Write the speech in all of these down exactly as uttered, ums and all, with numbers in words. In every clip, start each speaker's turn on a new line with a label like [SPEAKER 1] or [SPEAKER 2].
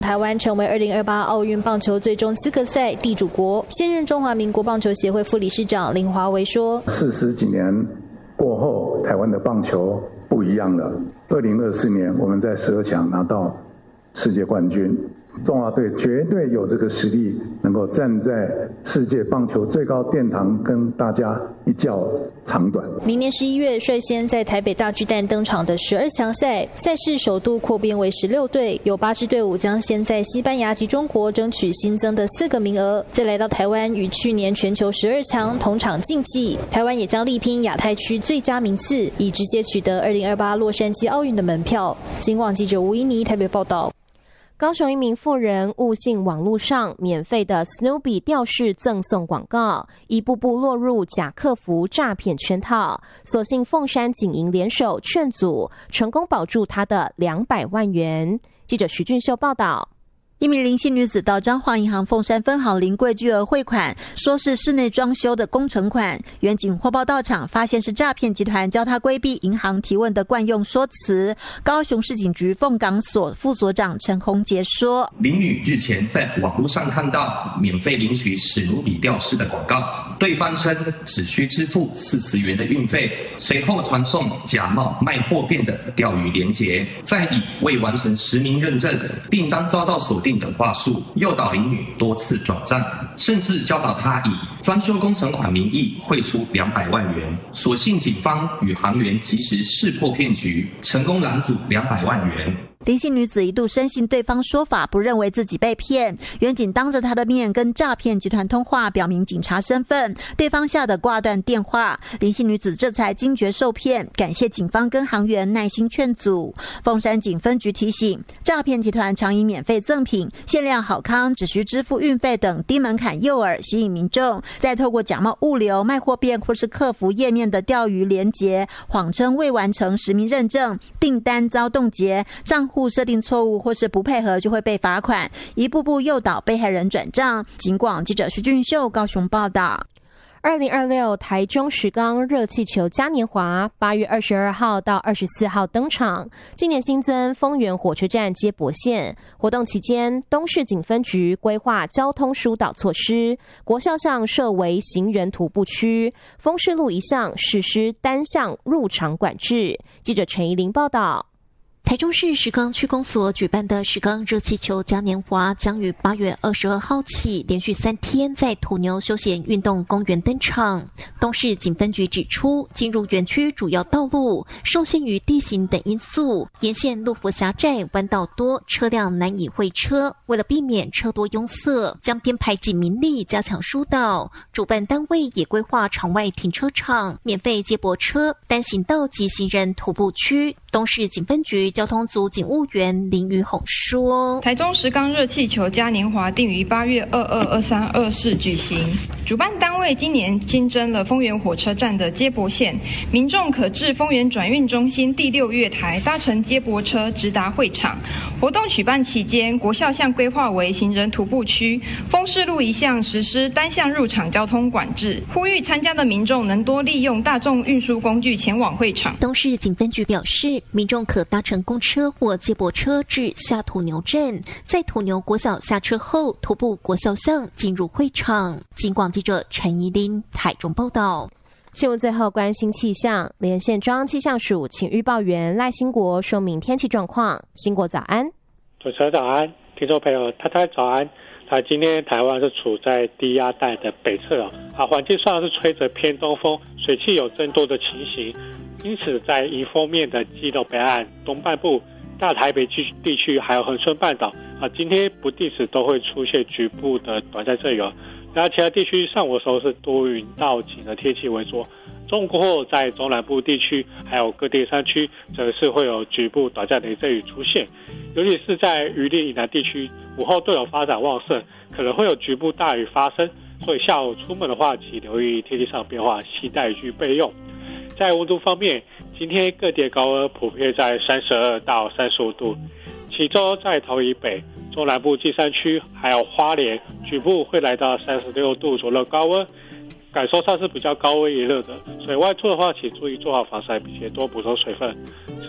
[SPEAKER 1] 台湾成为二零二八奥运棒球最终资格赛地主国。现任中华民国棒球协会副理事长林华维说：
[SPEAKER 2] 四十几年过后，台湾的棒球不一样了。二零二四年我们在十二强拿到世界冠军，中华队绝对有这个实力，能够站在世界棒球最高殿堂，跟大家一较长短。
[SPEAKER 1] 明年十一月率先在台北大巨蛋登场的十二强赛，赛事首度扩编为十六队，有八支队伍将先在西班牙及中国争取新增的四个名额，再来到台湾与去年全球十二强同场竞技。台湾也将力拼亚太区最佳名次，以直接取得二零二八洛杉矶奥运的门票。警广记者吴依妮台北报道。
[SPEAKER 3] 高雄一名妇人误信网络上免费的 Snoopy 吊饰赠送广告，一步步落入假客服诈骗圈套，所幸凤山警营联手劝阻，成功保住他的两百万元。记者徐俊秀报道。
[SPEAKER 4] 一名林姓女子到彰化银行凤山分行临柜巨额汇款，说是室内装修的工程款。员警获报到场，发现是诈骗集团教她规避银行提问的惯用说辞。高雄市警局凤港所副所长陈宏杰说：
[SPEAKER 5] 林女日前在网络上看到免费领取史努比吊饰的广告，对方称只需支付四十元的运费，随后传送假冒卖货店的钓鱼连结，再以未完成实名认证、订单遭到锁定等话术诱导林女多次转账，甚至教导她以装修工程款名义汇出两百万元。所幸警方与行员及时识破骗局，成功拦阻两百万元。
[SPEAKER 4] 林姓女子一度深信对方说法，不认为自己被骗。员警当着她的面跟诈骗集团通话，表明警察身份，对方吓得挂断电话。林姓女子这才惊觉受骗，感谢警方跟行员耐心劝阻。凤山警分局提醒，诈骗集团常以免费赠品、限量好康、只需支付运费等低门槛诱饵吸引民众，再透过假冒物流、卖货店或是客服页面的钓鱼连结，谎称未完成实名认证，订单遭冻结，账户设定错误或是不配合就会被罚款，一步步诱导被害人转账。警广记者徐俊秀高雄报道。
[SPEAKER 3] 二零二六台中石冈热气球嘉年华八月二十二号到二十四号登场，今年新增丰原火车站接驳线。活动期间，东市警分局规划交通疏导措施，国校巷设为行人徒步区，丰市路一巷实施单向入场管制。记者陈怡玲报道。
[SPEAKER 6] 台中市石冈区公所举办的石冈热气球嘉年华将于八月二十二号起连续三天在土牛休闲运动公园登场。东市警分局指出，进入园区主要道路受限于地形等因素，沿线路幅狭窄、弯道多，车辆难以会车。为了避免车多拥塞，将编排警民力加强疏导。主办单位也规划场外停车场、免费接驳车、单行道及行人徒步区。东市警分局交通组警务员林宇宏说：
[SPEAKER 7] 台中石冈热气球嘉年华定于八月二二、二三、二四举行。主办单位今年新增了丰原火车站的接驳线，民众可至丰原转运中心第六月台搭乘接驳车直达会场。活动举办期间，国校巷规划为行人徒步区，丰市路一巷实施单向入场交通管制，呼吁参加的民众能多利用大众运输工具前往会场。
[SPEAKER 6] 东市警分局表示，民众可搭乘公车或接驳车至下土牛站，在土牛国小下车后，徒步国校巷进入会场。警广记者陈怡琳台中报道。
[SPEAKER 3] 新闻最后关心气象，连线中央气象署请预报员赖兴国说明天气状况。兴国早安。
[SPEAKER 8] 主持人早安，听众朋友大家早安。那今天台湾是处在低压带的北侧啊，啊，环境上是吹着偏东风，水汽有增多的情形，因此在迎风面的基隆北岸东半部、大台北地区还有恒春半岛啊，今天不定时都会出现局部的短暂阵雨。然后其他地区上午的时候是多云到晴的天气为主，中午过后在中南部地区还有各地山区则是会有局部短暂雷阵雨出现，尤其是在渔林以南地区，午后对流发展旺盛，可能会有局部大雨发生，所以下午出门的话请留意天气上变化，携带雨具备用。在温度方面，今天各地高温普遍在三十二到三十五度，其中在桃以北、中南部近山区还有花莲局部会来到三十六度左右高温，感受上是比较高温炎热的，所以外出的话请注意做好防晒，并且多补充水分。此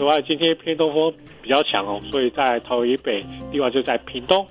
[SPEAKER 8] 此外，今天偏东风比较强哦，所以在桃园以北，另外就在屏东